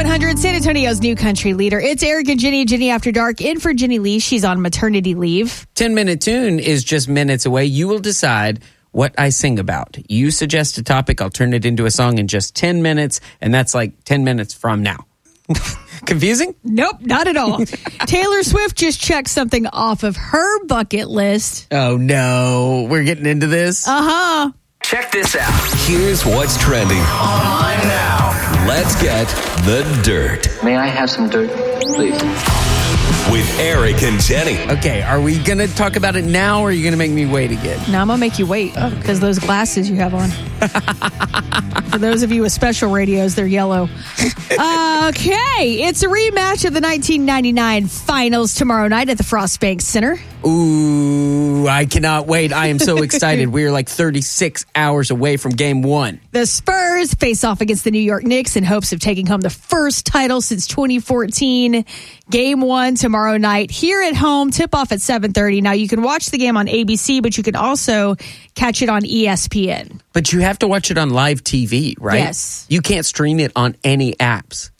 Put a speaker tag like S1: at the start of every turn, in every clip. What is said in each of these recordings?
S1: Y100, San Antonio's new country leader. It's Eric and Jenny After Dark, in for Jenny Lee. She's on maternity leave.
S2: 10-minute tune is just minutes away. You will decide what I sing about. You suggest a topic, I'll turn it into a song in just 10 minutes, and that's like 10 minutes from now. Confusing?
S1: Nope, not at all. Taylor Swift just checked something off of her bucket list.
S2: Oh, no. We're getting into this?
S1: Uh-huh.
S3: Check this out. Here's what's trending online now. Let's get the dirt.
S4: May I have some dirt, please?
S3: With Eric and Jenny.
S2: Okay, are we going to talk about it now, or are you going to make me wait again?
S1: No, I'm going to make you wait because those glasses you have on. For those of you with special radios, they're yellow. Okay, it's a rematch of the 1999 finals tomorrow night at the Frostbank Center.
S2: Ooh, I cannot wait. I am so excited. We are like 36 hours away from game one.
S1: The Spurs face off against the New York Knicks in hopes of taking home the first title since 2014. Game one tomorrow night here at home. Tip off at 7:30. Now, you can watch the game on ABC, but you can also catch it on ESPN.
S2: But you have to watch it on live TV, right?
S1: Yes.
S2: You can't stream it on any apps.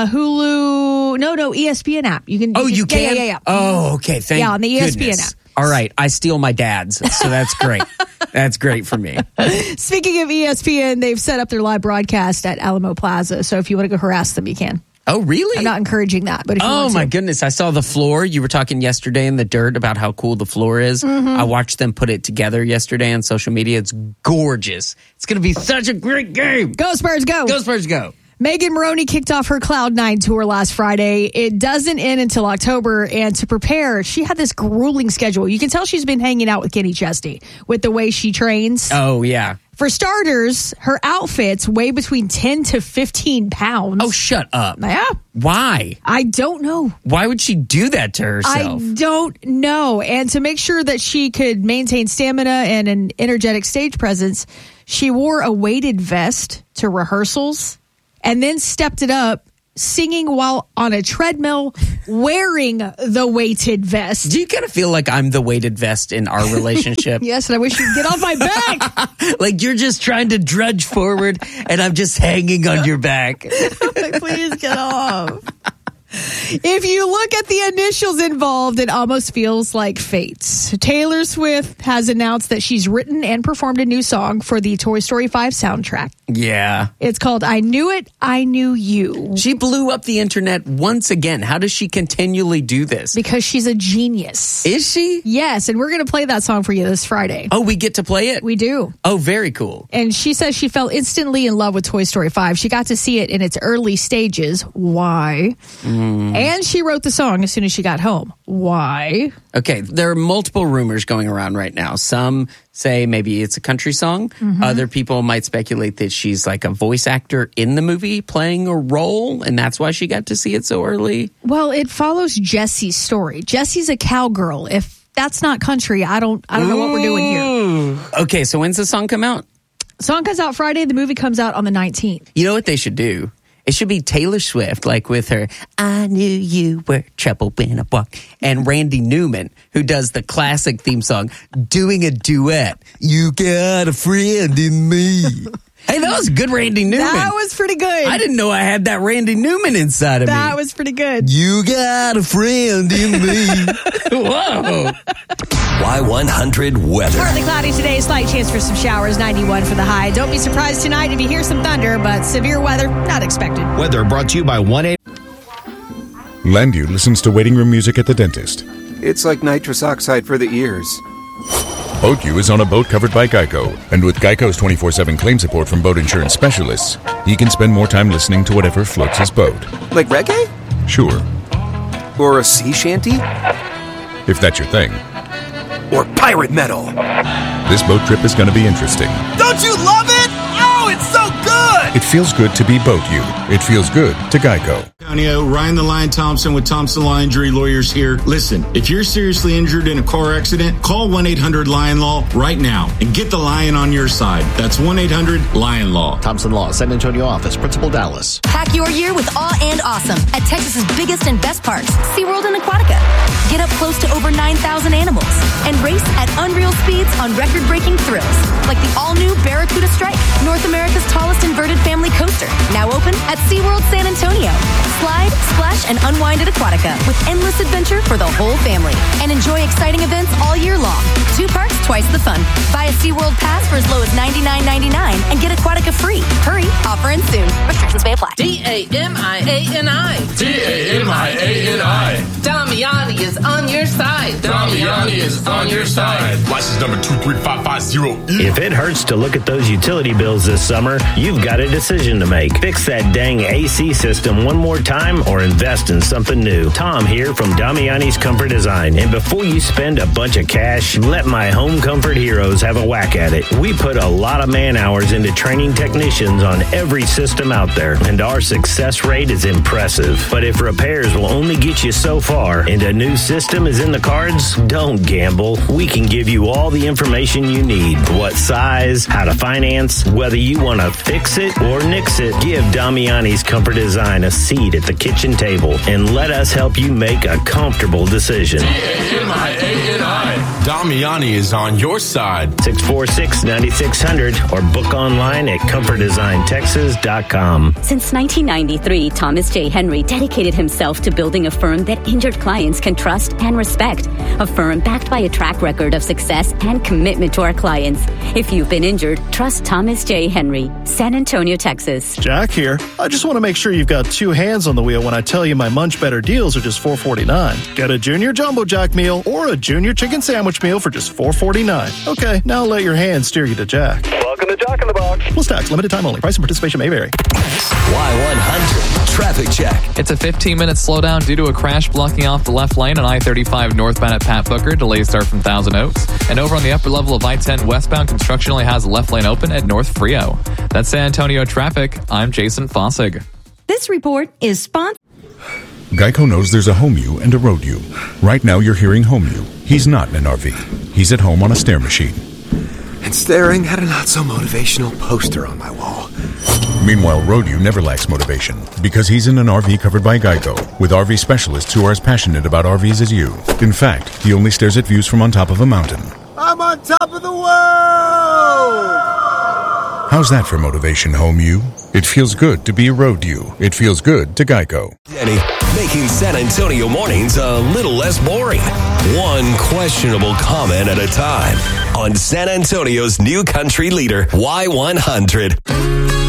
S1: Hulu. No, ESPN app. You can.
S2: You can?
S1: Yeah.
S2: Oh, okay. Thank
S1: on the ESPN
S2: goodness.
S1: app.
S2: All right. I steal my dad's, so that's great. That's great for me.
S1: Speaking of ESPN, they've set up their live broadcast at Alamo Plaza. So if you want to go harass them, you can.
S2: Oh, really?
S1: I'm not encouraging that, but if you want to.
S2: My goodness. I saw the floor. You were talking yesterday in the dirt about how cool the floor is. Mm-hmm. I watched them put it together yesterday on social media. It's gorgeous. It's going to be such a great game.
S1: Go Spurs, go.
S2: Go Spurs, go.
S1: Megan Moroney kicked off her Cloud9 tour last Friday. It doesn't end until October, and to prepare, she had this grueling schedule. You can tell she's been hanging out with Kenny Chesney with the way she trains.
S2: Oh, yeah.
S1: For starters, her outfits weigh between 10 to 15 pounds.
S2: Oh, shut up.
S1: Yeah.
S2: Why?
S1: I don't know.
S2: Why would she do that to herself?
S1: I don't know. And to make sure that she could maintain stamina and an energetic stage presence, she wore a weighted vest to rehearsals and then stepped it up, singing while on a treadmill, wearing the weighted vest.
S2: Do you kind of feel like I'm the weighted vest in our relationship?
S1: Yes, and I wish you'd get off my back.
S2: Like you're just trying to drudge forward and I'm just hanging on your back.
S1: Please get off. If you look at the initials involved, it almost feels like fate. Taylor Swift has announced that she's written and performed a new song for the Toy Story 5 soundtrack.
S2: Yeah.
S1: It's called I Knew It, I Knew You.
S2: She blew up the internet once again. How does she continually do this?
S1: Because she's a genius.
S2: Is she?
S1: Yes, and we're going to play that song for you this Friday.
S2: Oh, we get to play it?
S1: We do.
S2: Oh, very cool.
S1: And she says she fell instantly in love with Toy Story 5. She got to see it in its early stages. Why? And she wrote the song as soon as she got home. Why?
S2: Okay, there are multiple rumors going around right now. Some say maybe it's a country song. Mm-hmm. Other people might speculate that she's like a voice actor in the movie playing a role, and that's why she got to see it so early.
S1: Well, it follows Jessie's story. Jessie's a cowgirl. If that's not country, I don't know what we're doing here.
S2: Okay, so when's the song come out?
S1: Song comes out Friday. The movie comes out on the 19th.
S2: You know what they should do? It should be Taylor Swift, like with her, I knew you were trouble when I walked, and Randy Newman, who does the classic theme song, doing a duet. You got a friend in me. Hey, that was good Randy Newman.
S1: That was pretty good.
S2: I didn't know I had that Randy Newman inside of me.
S1: That was pretty good.
S2: You got a friend in me. Whoa.
S3: Y100 weather.
S1: Partly cloudy today, slight chance for some showers, 91 for the high. Don't be surprised tonight if you hear some thunder, but severe weather not expected.
S5: Weather brought to you by 1-8.
S6: Landu listens to waiting room music at the dentist.
S7: It's like nitrous oxide for the ears.
S6: BoatU is on a boat covered by Geico, and with Geico's 24/7 claim support from boat insurance specialists, he can spend more time listening to whatever floats his boat.
S7: Like reggae?
S6: Sure,
S7: Or a sea shanty?
S6: if that's your thing.
S7: Or pirate metal?
S6: This boat trip is going to be interesting.
S8: Don't you love it? Oh, it's so good!
S6: It feels good to be BoatU. It feels good to Geico.
S5: Antonio, Ryan the Lion Thompson with Thompson Law Injury Lawyers here. Listen, if you're seriously injured in a car accident, call 1-800-LION-LAW right now and get the lion on your side. That's 1-800-LION-LAW.
S8: Thompson Law, San Antonio office, Principal Dallas.
S9: Pack your year with awe and awesome at Texas's biggest and best parks, SeaWorld and Aquatica. Get up close to over 9,000 animals and race at unreal speeds on record-breaking thrills, like the all-new Barracuda Strike, North America's tallest inverted family coaster, now open at SeaWorld San Antonio. Slide, splash, and unwind at Aquatica with endless adventure for the whole family. And enjoy exciting events all year long. 2 parks, twice the fun. Buy a SeaWorld pass for as low as $99.99 and get Aquatica free. Hurry, offer ends soon. Restrictions may apply.
S10: D-A-M-I-A-N-I.
S11: D-A-M-I-A-N-I.
S10: Damiani is on your side.
S11: Damiani is on your side. License number 23550E.
S12: If it hurts to look at those utility bills this summer, you've got a decision to make. Fix that dang AC system one more time or invest in something new. Tom here from Damiani's Comfort Design. And before you spend a bunch of cash, let my home comfort heroes have a whack at it. We put a lot of man hours into training technicians on every system out there, and our success rate is impressive. But if repairs will only get you so far and a new system is in the cards, don't gamble. We can give you all the information you need. What size, how to finance, whether you want to fix it or nix it. Give Damiani's Comfort Design a seat at the kitchen table and let us help you make a comfortable decision.
S11: D-A-M-I-A-N-I. Damiani is on your side.
S12: 646-9600 or book online at ComfortDesignTexas.com.
S13: Since 1993, Thomas J. Henry dedicated himself to building a firm that injured clients can trust and respect. A firm backed by a track record of success and commitment to our clients. If you've been injured, trust Thomas J. Henry, San Antonio, Texas.
S14: Jack here. I just want to make sure you've got 2 hands on the wheel when I tell you my Munch Better deals are just $4.49. Get a Junior Jumbo Jack meal or a Junior Chicken Sandwich meal for just $4.49. Okay, now let your hands steer you to Jack.
S15: Welcome to Jack in the Box.
S14: Plus tax, limited time only. Price and participation may vary.
S3: Y100 Traffic Check.
S16: It's a 15-minute slowdown due to a crash blocking off the left lane on I-35 northbound at Pat Booker. Delays start from Thousand Oaks. And over on the upper level of I-10 westbound, construction only has the left lane open at North Frio. That's San Antonio traffic. I'm Jason Fossig.
S17: This report is sponsored.
S6: Geico knows there's a home you and a road you. Right now you're hearing home you. He's not in an RV. He's at home on a stair machine.
S7: And staring at a not-so-motivational poster on my wall.
S6: Meanwhile, road you never lacks motivation because he's in an RV covered by Geico with RV specialists who are as passionate about RVs as you. In fact, he only stares at views from on top of a mountain.
S18: I'm on top of the world!
S6: How's that for motivation, home you? It feels good to be a road you. It feels good to Geico.
S3: Danny, making San Antonio mornings a little less boring. One questionable comment at a time on San Antonio's new country leader, Y100.